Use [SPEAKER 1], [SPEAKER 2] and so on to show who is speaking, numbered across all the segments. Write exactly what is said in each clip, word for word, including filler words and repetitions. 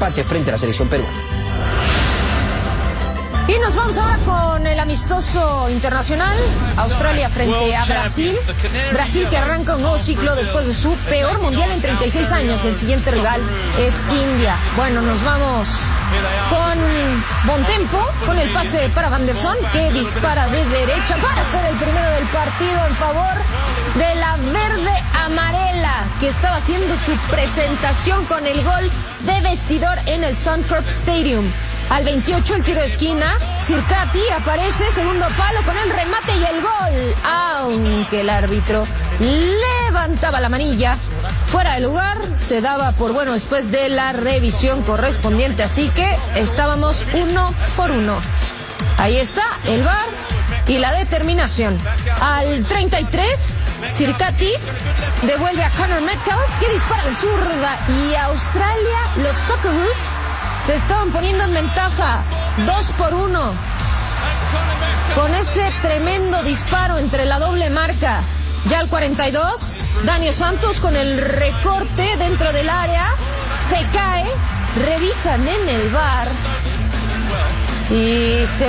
[SPEAKER 1] empate frente a la selección peruana.
[SPEAKER 2] Y nos vamos ahora con el amistoso internacional, Australia frente a Brasil. Brasil que arranca un nuevo ciclo después de su peor mundial en treinta y seis años. El siguiente rival es India. Bueno, nos vamos con Bontempo, con el pase para Van der Son, que dispara de derecha para ser el primero del partido en favor de la verde amarela, que estaba haciendo su presentación con el gol de vestidor en el Suncorp Stadium. Al veintiocho el tiro de esquina, Circati aparece, segundo palo con el remate y el gol, aunque el árbitro levantaba la manilla fuera de lugar, se daba por bueno después de la revisión correspondiente, así que estábamos uno por uno. Ahí está el V A R y la determinación. Al treinta y tres, Circati devuelve a Connor Metcalf, que dispara de zurda, y Australia, los Socceroos, se estaban poniendo en ventaja, dos por uno, con ese tremendo disparo entre la doble marca. Ya al cuarenta y dos, Daniel Santos con el recorte dentro del área, se cae, revisan en el V A R y se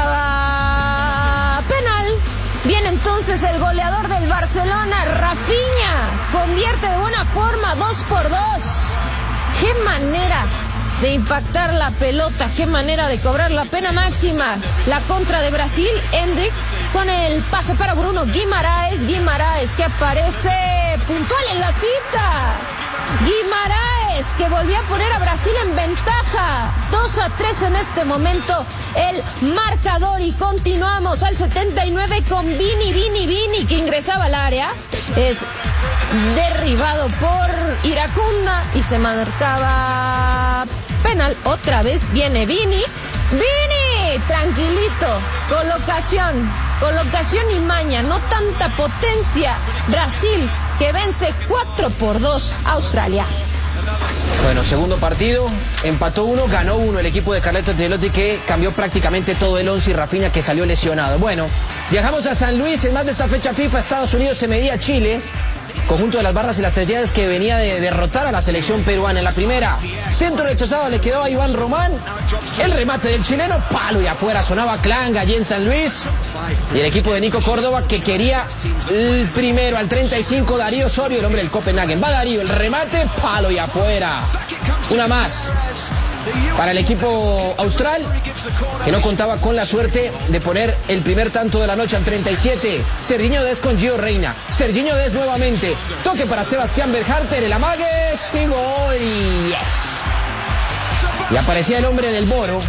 [SPEAKER 2] marcaba penal. Viene entonces el goleador del Barcelona, Rafinha, convierte de buena forma, dos por dos. ¡Qué manera de impactar la pelota! ¡Qué manera de cobrar la pena máxima! La contra de Brasil, Hendrick con el pase para Bruno Guimaraes. Guimaraes que aparece puntual en la cita. Guimaraes que volvió a poner a Brasil en ventaja. dos a tres en este momento el marcador, y continuamos al setenta y nueve con Vini, Vini, Vini, que ingresaba al área. Es derribado por Iracunda y se marcaba penal. Otra vez viene Vini. Vini, tranquilito. Colocación, colocación y maña, no tanta potencia. Brasil que vence cuatro por dos a Australia.
[SPEAKER 1] Bueno, segundo partido, empató uno, ganó uno el equipo de Carleto Ancelotti, que cambió prácticamente todo el once, y Rafinha que salió lesionado. Bueno, viajamos a San Luis en más de esta fecha FIFA. Estados Unidos se medía a Chile, conjunto de las barras y las estrellas que venía de derrotar a la selección peruana en la primera. Centro rechazado le quedó a Iván Román. El remate del chileno, palo y afuera, sonaba clangua allí en San Luis. Y el equipo de Nico Córdoba, que quería el primero al treinta y cinco, Darío Osorio, el hombre del Copenhagen. Va Darío, el remate, palo y afuera. Una más para el equipo austral, que no contaba con la suerte de poner el primer tanto de la noche al treinta y siete. Serginho Dest con Gio Reyna. Serginho Dest nuevamente. Toque para Sebastián Berharter, el amague y gol. Yes. Y aparecía el hombre del Boro,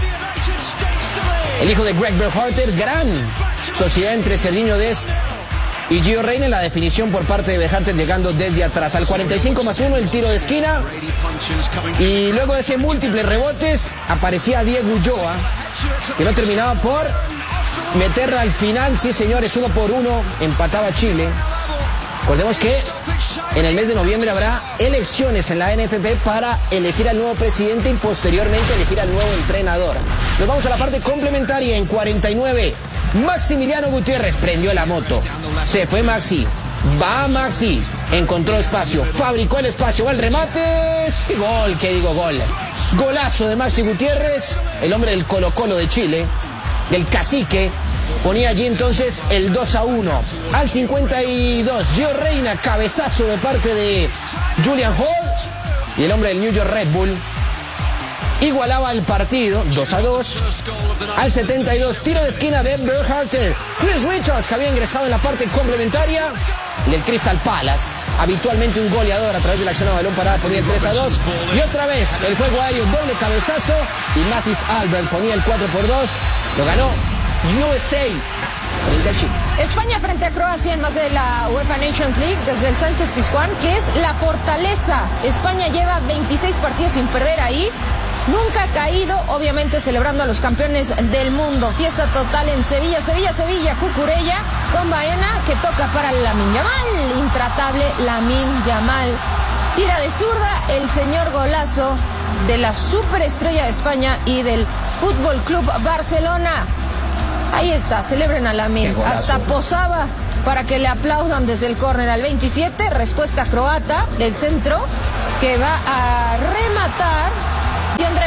[SPEAKER 1] el hijo de Greg Berhalter. Gran sociedad entre Serginho Dest y Gio Reyna en la definición por parte de Berhalter, llegando desde atrás. Al cuarenta y cinco más uno el tiro de esquina, y luego de ese múltiples rebotes aparecía Diego Ulloa, que no terminaba por meterla al final. Sí, señores, uno por uno empataba Chile. Recordemos que en el mes de noviembre habrá elecciones en la N F P para elegir al nuevo presidente y posteriormente elegir al nuevo entrenador. Nos vamos a la parte complementaria. En cuarenta y nueve, Maximiliano Gutiérrez prendió la moto. Se fue Maxi. Va Maxi. Encontró espacio. Fabricó el espacio. Va el remate. Sí, gol. ¿Qué digo? Gol. Golazo de Maxi Gutiérrez, el hombre del Colo Colo de Chile, del Cacique. Ponía allí entonces el dos a uno. Al cincuenta y dos, Gio Reyna, cabezazo de parte de Julian Hall, y el hombre del New York Red Bull igualaba el partido, dos a dos. Al setenta y dos, tiro de esquina de Berhalter. Chris Richards, que había ingresado en la parte complementaria del Crystal Palace, habitualmente un goleador a través de la acción a balón parada, ponía el tres a dos. Y otra vez el juego aéreo, doble cabezazo, y Mathis Albert ponía el cuatro por dos. Lo ganó U S A frente a Chile.
[SPEAKER 2] España frente a Croacia en más de la UEFA Nations League desde el Sánchez Pizjuán, que es la fortaleza. España lleva veintiséis partidos sin perder ahí. Nunca ha caído, obviamente celebrando a los campeones del mundo. Fiesta total en Sevilla, Sevilla, Sevilla, Cucurella con Baena, que toca para Lamine Yamal. Intratable Lamine Yamal. Tira de zurda el señor golazo de la superestrella de España y del Fútbol Club Barcelona. Ahí está, celebren a Lamine. Hasta posaba para que le aplaudan desde el córner. Al veintisiete, respuesta croata del centro, que va a rematar.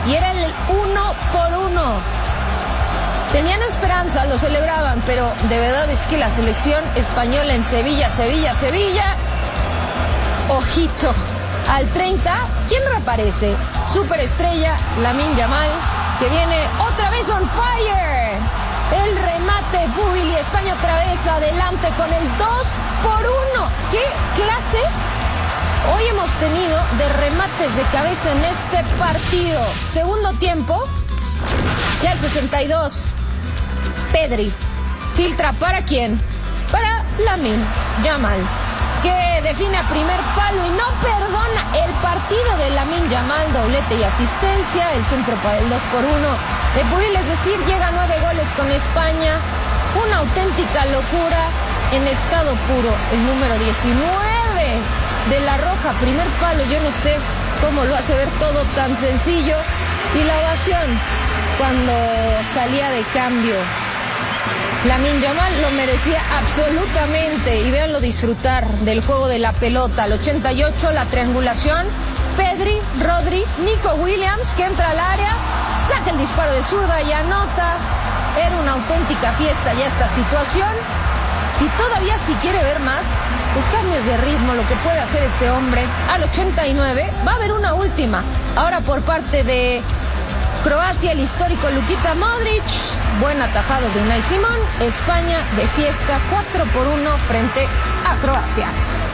[SPEAKER 2] y era el uno por uno. Tenían esperanza, lo celebraban, pero de verdad es que la selección española en Sevilla, Sevilla, Sevilla, ojito, al treinta, ¿quién reaparece? Superestrella Lamine Yamal, que viene otra vez on fire. El remate, Pubil, y España otra vez adelante con el dos por uno. ¿Qué clase hoy hemos tenido de remates de cabeza en este partido? Segundo tiempo, ya el sesenta y dos. Pedri filtra ¿para quién? Para Lamine Yamal, que define a primer palo y no perdona el partido de Lamine Yamal, doblete y asistencia, el centro para el dos por uno de Pubil, es decir, llega a nueve goles con España, una auténtica locura en estado puro, el número diecinueve de la Roja, primer palo, yo no sé cómo lo hace ver todo tan sencillo, y la ovación cuando salía de cambio. Lamine Yamal lo merecía absolutamente, y véanlo disfrutar del juego de la pelota. Al ochenta y ocho, la triangulación, Pedri, Rodri, Nico Williams, que entra al área, saca el disparo de zurda y anota. Era una auténtica fiesta ya esta situación, y todavía si quiere ver más los cambios de ritmo, lo que puede hacer este hombre. Al ochenta y nueve va a haber una última, ahora por parte de Croacia, el histórico Luka Modric, buen atajado de Unai Simón. España de fiesta, cuatro por uno frente a Croacia.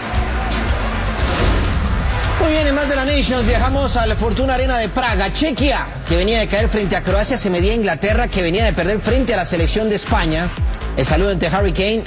[SPEAKER 1] Muy bien, en más de la Nations viajamos a la Fortuna Arena de Praga. Chequia, que venía de caer frente a Croacia, se medía a Inglaterra, que venía de perder frente a la selección de España. El saludo ante Harry Kane.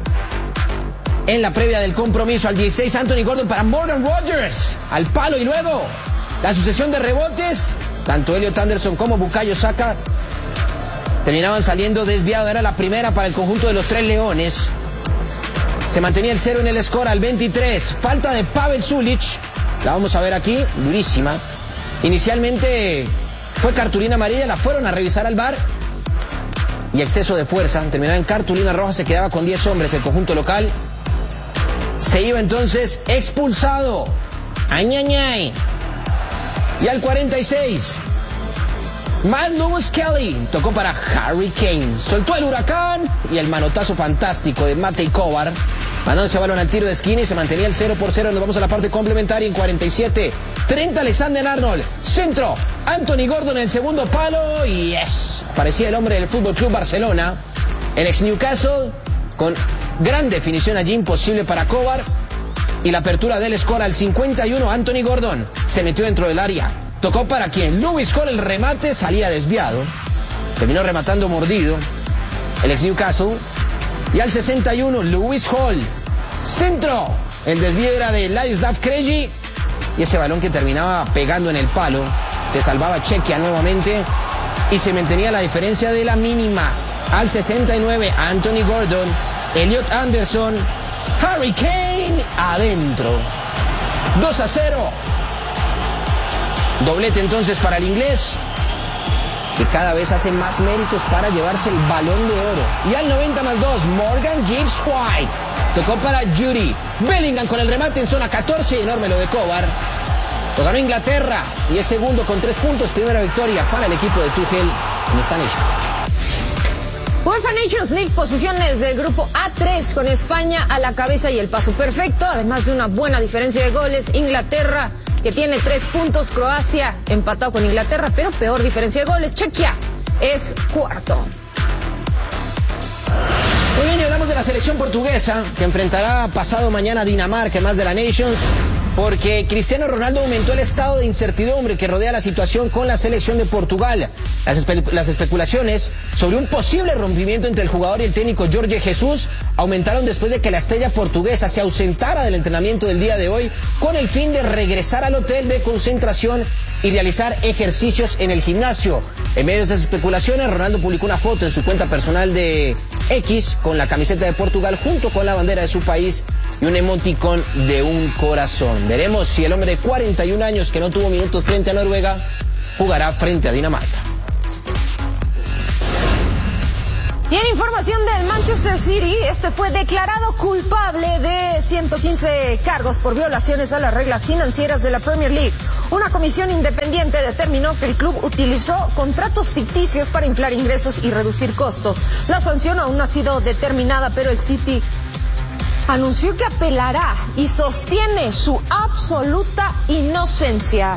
[SPEAKER 1] En la previa del compromiso, al dieciséis, Anthony Gordon para Morgan Rogers, al palo, y luego la sucesión de rebotes. Tanto Elliot Anderson como Bukayo Saka terminaban saliendo desviados. Era la primera para el conjunto de los Tres Leones. Se mantenía el cero en el score al veintitrés. Falta de Pavel Sulic. La vamos a ver aquí, durísima. Inicialmente fue cartulina amarilla, la fueron a revisar al V A R. Y exceso de fuerza. Terminaba en cartulina roja, se quedaba con diez hombres el conjunto local. Se iba entonces expulsado. Añañay. Y al cuarenta y seis, Matt Lewis Kelly tocó para Harry Kane. Soltó el huracán y el manotazo fantástico de Matej Kovar, mandando ese balón al tiro de esquina, y se mantenía el cero por cero. Nos vamos a la parte complementaria en cuarenta y siete. treinta, Alexander Arnold. Centro, Anthony Gordon en el segundo palo. Y yes, parecía el hombre del Fútbol Club Barcelona. El ex Newcastle, con gran definición allí, imposible para Kovar. Y la apertura del score al cincuenta y uno, Anthony Gordon se metió dentro del área. Tocó para quien, Lewis Hall, el remate salía desviado. Terminó rematando mordido el ex Newcastle. Y al sesenta y uno, Lewis Hall. Centro. El desvío era de Ladislav Krejci. Y ese balón que terminaba pegando en el palo. Se salvaba Chequia nuevamente. Y se mantenía la diferencia de la mínima. Al sesenta y nueve, Anthony Gordon. Elliot Anderson. Harry Kane adentro. dos a cero. Doblete entonces para el inglés, que cada vez hace más méritos para llevarse el Balón de Oro. Y al noventa más dos, Morgan Gibbs White. Tocó para Judy Bellingham con el remate en zona catorce. Enorme lo de Kovar. Lo ganó Inglaterra y es segundo con tres puntos. Primera victoria para el equipo de Tuchel en esta Nations.
[SPEAKER 2] UEFA Nations League, posiciones del grupo A tres, con España a la cabeza y el paso perfecto, además de una buena diferencia de goles. Inglaterra, que tiene tres puntos, Croacia empatado con Inglaterra, pero peor diferencia de goles. Chequia es cuarto.
[SPEAKER 1] Muy bien, y hablamos de la selección portuguesa, que enfrentará pasado mañana a Dinamarca en más de la Nations, porque Cristiano Ronaldo aumentó el estado de incertidumbre que rodea la situación con la selección de Portugal. Las, espe las especulaciones sobre un posible rompimiento entre el jugador y el técnico Jorge Jesús aumentaron después de que la estrella portuguesa se ausentara del entrenamiento del día de hoy con el fin de regresar al hotel de concentración y realizar ejercicios en el gimnasio. En medio de esas especulaciones, Ronaldo publicó una foto en su cuenta personal de X con la camiseta de Portugal junto con la bandera de su país y un emoticón de un corazón. Veremos si el hombre de cuarenta y un años, que no tuvo minutos frente a Noruega, jugará frente a Dinamarca.
[SPEAKER 2] Y en información del Manchester City, este fue declarado culpable de ciento quince cargos por violaciones a las reglas financieras de la Premier League. Una comisión independiente determinó que el club utilizó contratos ficticios para inflar ingresos y reducir costos. La sanción aún no ha sido determinada, pero el City anunció que apelará y sostiene su absoluta inocencia.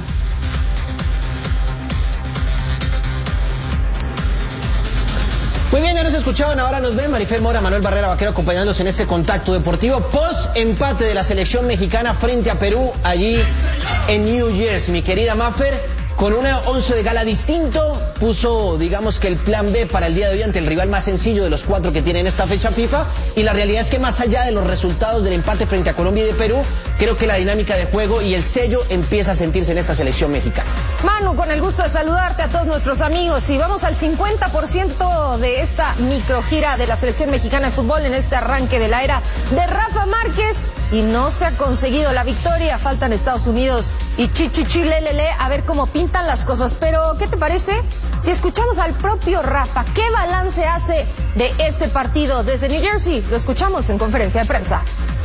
[SPEAKER 1] Muy bien, ya nos escuchaban, ahora nos ven. Marifer Mora, Manuel Barrera Vaquero acompañándonos en este contacto deportivo post empate de la selección mexicana frente a Perú allí en New Jersey. Mi querida Maffer, con una once de gala distinto, puso, digamos que el plan B para el día de hoy ante el rival más sencillo de los cuatro que tienen esta fecha FIFA. Y la realidad es que más allá de los resultados del empate frente a Colombia y de Perú, creo que la dinámica de juego y el sello empieza a sentirse en esta selección mexicana.
[SPEAKER 2] Manu, con el gusto de saludarte a todos nuestros amigos, y vamos al cincuenta por ciento de esta microgira de la selección mexicana de fútbol en este arranque de la era de Rafa Márquez, y no se ha conseguido la victoria. Faltan Estados Unidos y Chichichilelele a ver cómo pintan las cosas. Pero, ¿qué te parece si escuchamos al propio Rafa? ¿Qué balance hace de este partido desde New Jersey? Lo escuchamos en conferencia de prensa.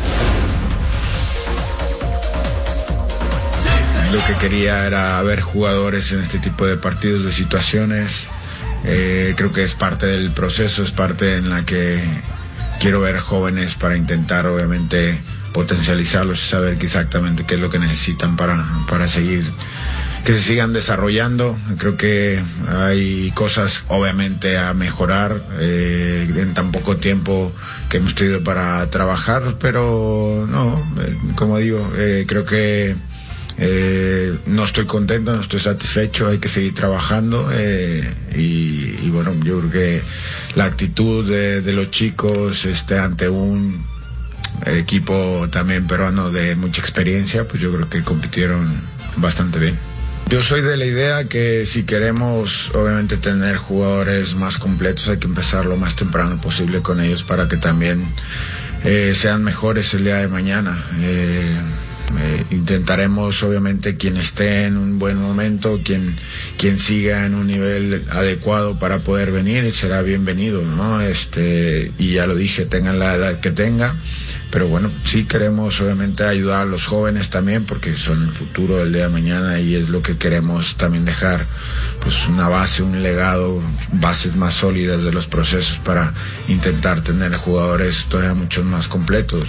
[SPEAKER 3] Lo que quería era ver jugadores en este tipo de partidos, de situaciones. Eh, creo que es parte del proceso, es parte en la que quiero ver jóvenes para intentar, obviamente, potencializarlos y saber exactamente qué es lo que necesitan para, para seguir, que se sigan desarrollando. Creo que hay cosas, obviamente, a mejorar eh, en tan poco tiempo que hemos tenido para trabajar, pero no, eh, como digo, eh, creo que Eh, no estoy contento, no estoy satisfecho, hay que seguir trabajando eh, y, y bueno, yo creo que la actitud de, de los chicos este, ante un equipo también peruano de mucha experiencia, pues yo creo que compitieron bastante bien. Yo soy de la idea que si queremos obviamente tener jugadores más completos, hay que empezar lo más temprano posible con ellos para que también eh, sean mejores el día de mañana. eh, Eh, intentaremos, obviamente, quien esté en un buen momento, quien quien siga en un nivel adecuado para poder venir, será bienvenido, ¿no? Este, y ya lo dije, tengan la edad que tenga, pero bueno, sí queremos obviamente ayudar a los jóvenes también, porque son el futuro del día de mañana y es lo que queremos también dejar, pues una base, un legado, bases más sólidas de los procesos para intentar tener jugadores todavía mucho más completos.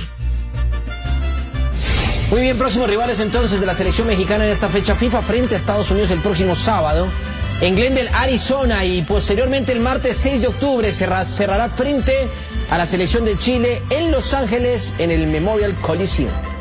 [SPEAKER 1] Muy bien, próximos rivales entonces de la selección mexicana en esta fecha FIFA frente a Estados Unidos el próximo sábado en Glendale, Arizona, y posteriormente el martes seis de octubre cerra, cerrará frente a la selección de Chile en Los Ángeles en el Memorial Coliseum.